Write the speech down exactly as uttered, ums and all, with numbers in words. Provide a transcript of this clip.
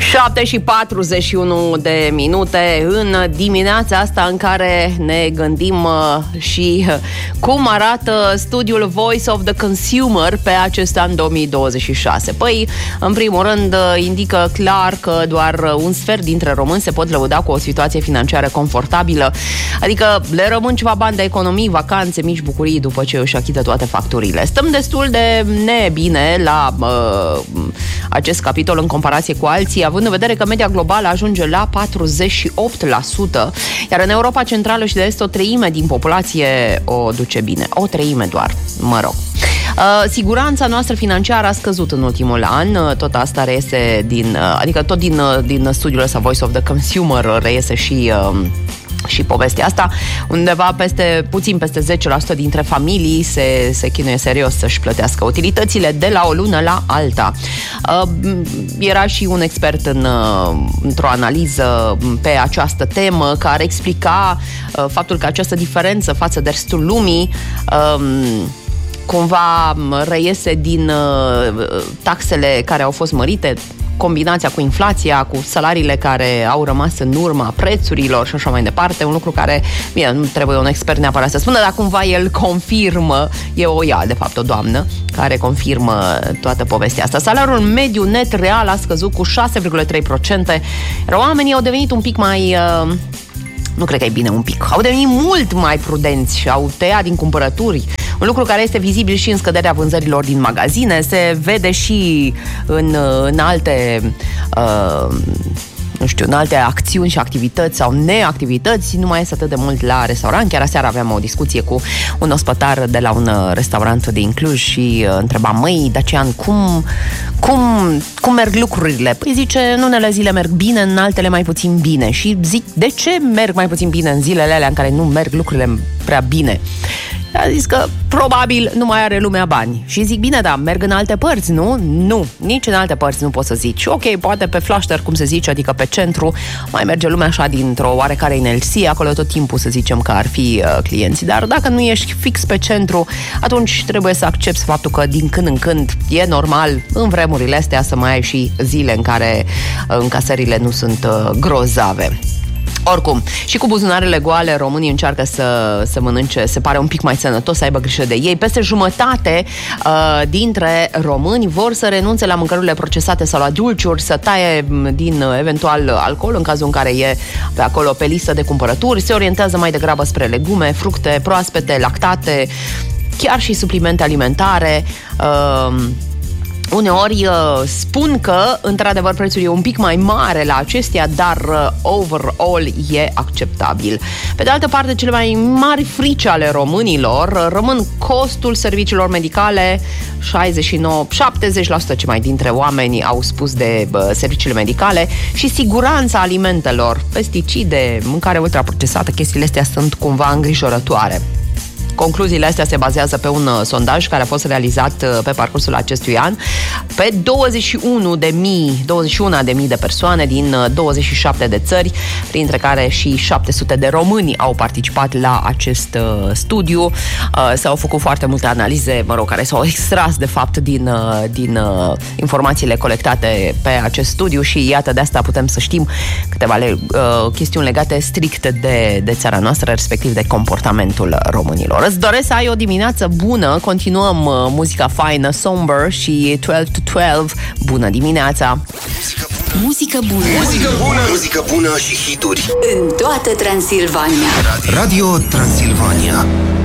șapte și patruzeci și unu de minute în dimineața asta în care ne gândim uh, și uh, cum arată studiul Voice of the Consumer pe acest an două mii douăzeci și șase. Păi, în primul rând, uh, indică clar că doar un sfert dintre români se pot lăuda cu o situație financiară confortabilă, adică le rămân ceva bani de economii, vacanțe, mici bucurii după ce își achită toate facturile. Stăm destul de nebine la uh, acest capitol în comparație cu alții, având în vedere că media globală ajunge la patruzeci și opt la sută, iar în Europa Centrală și de Est o treime din populație o duce bine. O treime doar, mă rog. Uh, siguranța noastră financiară a scăzut în ultimul an, uh, tot asta reiese din, uh, adică tot din, uh, din studiul ăsta Voice of the Consumer reiese și... Uh, și povestea asta, undeva peste, puțin peste zece la sută dintre familii se, se chinuie serios să-și plătească utilitățile de la o lună la alta. Uh, era și un expert în, uh, într-o analiză pe această temă care explica uh, faptul că această diferență față de restul lumii uh, cumva reiese din uh, taxele care au fost mărite, combinația cu inflația, cu salariile care au rămas în urma prețurilor și așa mai departe, un lucru care, bine, nu trebuie un expert neapărat să spună, dar cumva el confirmă, e o ea, de fapt, o doamnă, care confirmă toată povestea asta. Salariul mediu net real a scăzut cu șase virgulă trei la sută, iar oamenii au devenit un pic mai... Uh, nu cred că e bine un pic. Au devenit mult mai prudenți și au tăiat din cumpărături. Un lucru care este vizibil și în scăderea vânzărilor din magazine, se vede și în, în alte uh, nu știu, în alte acțiuni și activități sau neactivități, nu mai este atât de mult la restaurant. Chiar aseară aveam o discuție cu un ospătar de la un restaurant din Cluj și uh, întrebam, măi, Dacian, cum, cum, cum merg lucrurile? Păi zice, în unele zile merg bine, în altele mai puțin bine. Și zic, de ce merg mai puțin bine în zilele alea în care nu merg lucrurile prea bine? A zis că probabil nu mai are lumea bani. Și zic, bine, da, merg în alte părți, nu? Nu, nici în alte părți nu poți să zici. Ok, poate pe flașter, cum se zice, adică pe centru, mai merge lumea așa dintr-o oarecare inerție, acolo tot timpul să zicem că ar fi uh, clienții. Dar dacă nu ești fix pe centru, atunci trebuie să accepti faptul că din când în când e normal în vremurile astea să mai ai și zile în care uh, încasările nu sunt uh, grozave. Oricum, și cu buzunarele goale, românii încearcă să, să mănânce, se pare un pic mai sănătos, să aibă grijă de ei. Peste jumătate uh, dintre români vor să renunțe la mâncărurile procesate sau la dulciuri, să taie din uh, eventual alcool, în cazul în care e pe acolo pe listă de cumpărături, se orientează mai degrabă spre legume, fructe proaspete, lactate, chiar și suplimente alimentare. Uh, Uneori uh, spun că, într-adevăr, prețul e un pic mai mare la acestea, dar uh, overall e acceptabil. Pe de altă parte, cele mai mari frici ale românilor uh, rămân costul serviciilor medicale. șaizeci și nouă șaptezeci la sută ce mai dintre oameni au spus de uh, serviciile medicale și siguranța alimentelor, pesticide, mâncare ultraprocesată, chestiile astea sunt cumva îngrijorătoare. Concluziile astea se bazează pe un uh, sondaj care a fost realizat uh, pe parcursul acestui an pe douăzeci și unu de mii, douăzeci și unu de mii de persoane din uh, douăzeci și șapte de țări, printre care și șapte sute de români au participat la acest uh, studiu. Uh, s-au făcut foarte multe analize, mă rog, care s-au extras de fapt din, uh, din uh, informațiile colectate pe acest studiu și iată, de asta putem să știm câteva le, uh, chestiuni legate strict de, de țara noastră, respectiv de comportamentul românilor. Îți doresc să ai o dimineață bună. Continuăm uh, muzica faină, Somber și twelve to twelve. Bună dimineața! Muzică bună. Muzică bună. Muzică bună și hituri în toată Transilvania. Radio Transilvania.